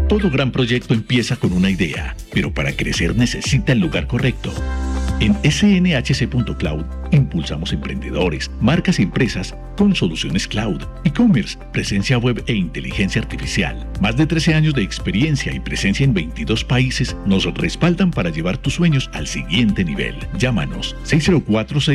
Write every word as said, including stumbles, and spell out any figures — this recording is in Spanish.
Todo gran proyecto empieza con una idea, pero para crecer necesita el lugar correcto. En S N H C punto cloud impulsamos emprendedores, marcas y empresas con soluciones cloud, e-commerce, presencia web e inteligencia artificial. Más de trece años de experiencia y presencia en veintidós países nos respaldan para llevar tus sueños al siguiente nivel. Llámanos seis cero cuatro seis